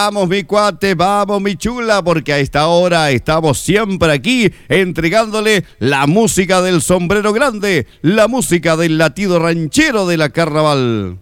Vamos mi cuate, vamos mi chula, porque a esta hora estamos siempre aquí entregándole la música del sombrero grande, la música del latido ranchero de la Carnaval.